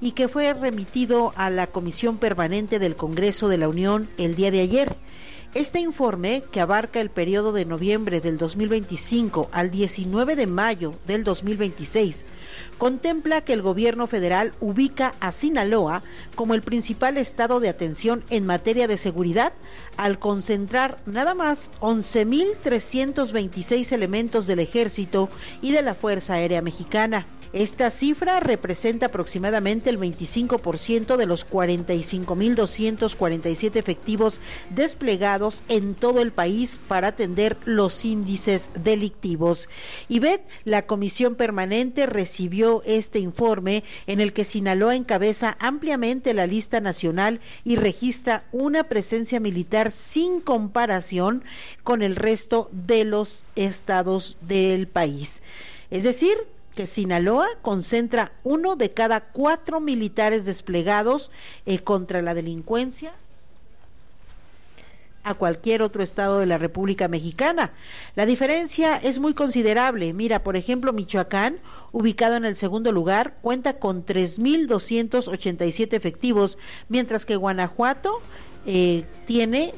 y que fue remitido a la Comisión Permanente del Congreso de la Unión el día de ayer. Este informe, que abarca el periodo de noviembre del 2025 al 19 de mayo del 2026, contempla que el gobierno federal ubica a Sinaloa como el principal estado de atención en materia de seguridad, al concentrar nada más 11,326 elementos del Ejército y de la Fuerza Aérea Mexicana. Esta cifra representa aproximadamente el 25% de los 45,247 efectivos desplegados en todo el país para atender los índices delictivos. Ivette, la Comisión Permanente recibió este informe en el que Sinaloa encabeza ampliamente la lista nacional y registra una presencia militar sin comparación con el resto de los estados del país. Es decir, que Sinaloa concentra 1 de cada 4 militares desplegados contra la delincuencia a cualquier otro estado de la República Mexicana. La diferencia es muy considerable. Mira, por ejemplo, Michoacán, ubicado en el segundo lugar, cuenta con 3,287 efectivos, mientras que Guanajuato tiene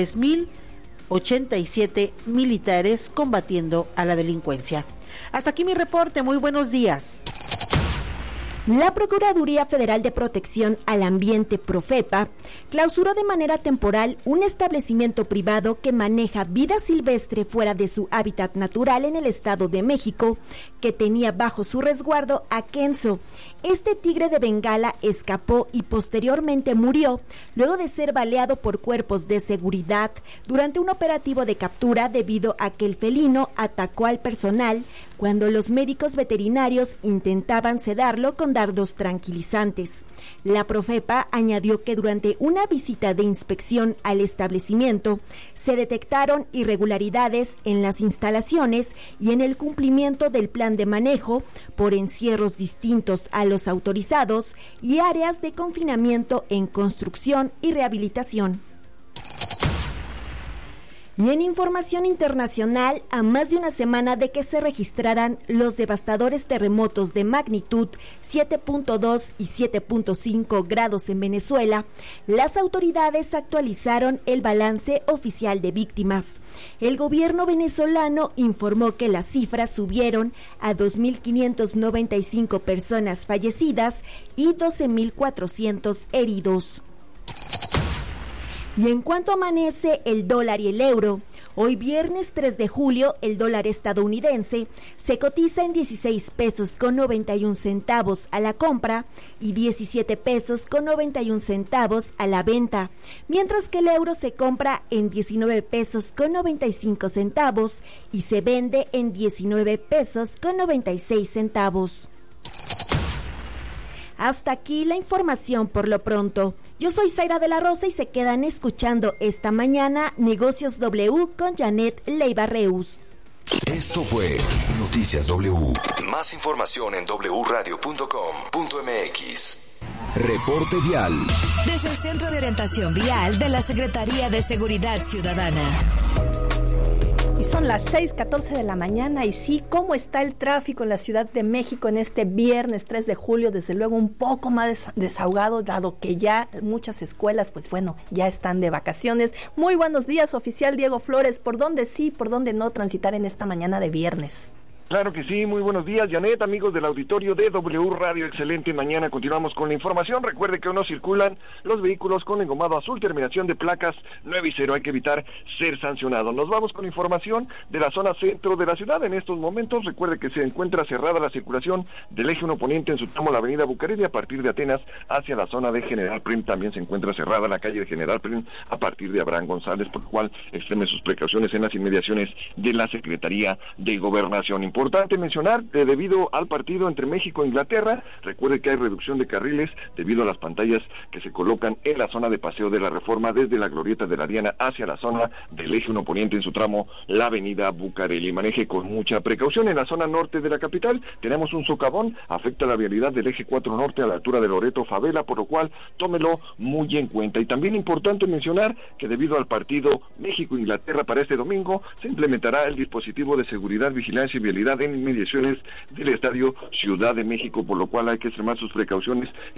3,087 militares combatiendo a la delincuencia. Hasta aquí mi reporte, muy buenos días. La Procuraduría Federal de Protección al Ambiente, Profepa, clausuró de manera temporal un establecimiento privado que maneja vida silvestre fuera de su hábitat natural en el Estado de México, que tenía bajo su resguardo a Kenzo. Este tigre de Bengala escapó y posteriormente murió luego de ser baleado por cuerpos de seguridad durante un operativo de captura debido a que el felino atacó al personal cuando los médicos veterinarios intentaban sedarlo con dardos tranquilizantes. La Profepa añadió que durante una visita de inspección al establecimiento se detectaron irregularidades en las instalaciones y en el cumplimiento del plan de manejo por encierros distintos a los autorizados y áreas de confinamiento en construcción y rehabilitación. Y en información internacional, a más de una semana de que se registraran los devastadores terremotos de magnitud 7.2 y 7.5 grados en Venezuela, las autoridades actualizaron el balance oficial de víctimas. El gobierno venezolano informó que las cifras subieron a 2,595 personas fallecidas y 12,400 heridos. Y en cuanto amanece el dólar y el euro, hoy viernes 3 de julio el dólar estadounidense se cotiza en 16 pesos con 91 centavos a la compra y 17 pesos con 91 centavos a la venta, mientras que el euro se compra en 19 pesos con 95 centavos y se vende en 19 pesos con 96 centavos. Hasta aquí la información por lo pronto. Yo soy Zaira de la Rosa y se quedan escuchando esta mañana Negocios W con Janet Leiva Reus. Esto fue Noticias W. Más información en wradio.com.mx. Reporte vial. Desde el Centro de Orientación Vial de la Secretaría de Seguridad Ciudadana. Y son las 6:14 de la mañana y sí, ¿cómo está el tráfico en la Ciudad de México en este viernes 3 de julio? Desde luego un poco más desahogado, dado que ya muchas escuelas, pues bueno, ya están de vacaciones. Muy buenos días, oficial Diego Flores. ¿Por dónde sí, por dónde no transitar en esta mañana de viernes? Claro que sí, muy buenos días, Janet, amigos del auditorio de W Radio, excelente mañana, continuamos con la información. Recuerde que aún no circulan los vehículos con engomado azul, terminación de placas 9 y 0, hay que evitar ser sancionado. Nos vamos con información de la zona centro de la ciudad. En estos momentos, recuerde que se encuentra cerrada la circulación del eje 1 poniente en su tramo la avenida Bucareli a partir de Atenas hacia la zona de General Prim. También se encuentra cerrada la calle de General Prim a partir de Abraham González, por lo cual extreme sus precauciones en las inmediaciones de la Secretaría de Gobernación. Importante mencionar, debido al partido entre México e Inglaterra, recuerde que hay reducción de carriles debido a las pantallas que se colocan en la zona de Paseo de la Reforma desde la Glorieta de la Diana hacia la zona del eje 1 poniente en su tramo la avenida Bucareli. Maneje con mucha precaución. En la zona norte de la capital tenemos un socavón, afecta la vialidad del eje 4 norte a la altura de Loreto Favela, por lo cual tómelo muy en cuenta. Y también importante mencionar que debido al partido México-Inglaterra para este domingo, se implementará el dispositivo de seguridad, vigilancia y vialidad en inmediaciones del Estadio Ciudad de México, por lo cual hay que extremar sus precauciones